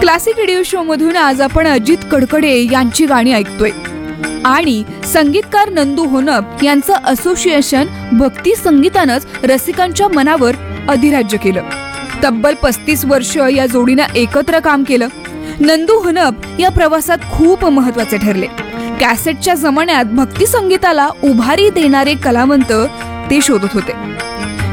Classic radio show मधून आज आपण अजित कडकडे यांची गाणी ऐकतोय आणि संगीतकार नंदू होनप यांचं असोसिएशन भक्ती संगीतानंच रसिकांच्या मनावर अधिराज्य केलं. तब्बल 35 वर्ष या जोडीनं एकत्र काम केलं. नंदू होनप या प्रवासात खूप महत्वाचे ठरले. कॅसेटच्या जमान्यात भक्ती संगीताला उभारी देणारे कलावंत ते शोधत होते.